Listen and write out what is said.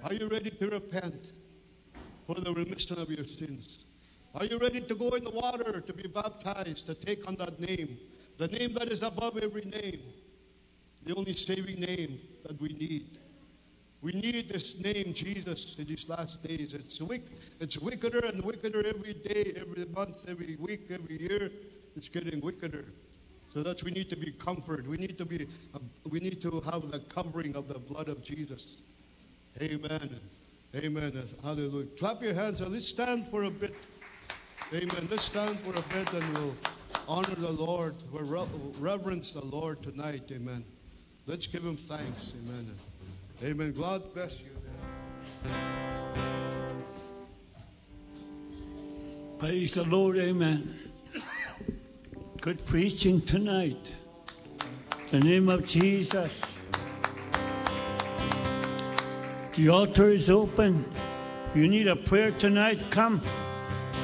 Are you ready to repent for the remission of your sins? Are you ready to go in the water to be baptized, to take on that name, the name that is above every name, the only saving name that we need? We need this name, Jesus, in these last days. It's wickeder and wickeder every day, every month, every week, every year. It's getting wickeder. So that we need to be comforted. We need to have the covering of the blood of Jesus. Amen. Amen. Hallelujah. Clap your hands and let's stand for a bit. Amen. Let's stand for a bit and we'll honor the Lord. We'll reverence the Lord tonight. Amen. Let's give him thanks. Amen. Amen. God bless you. Praise the Lord. Amen. Good preaching tonight. In the name of Jesus. The altar is open. If you need a prayer tonight, come.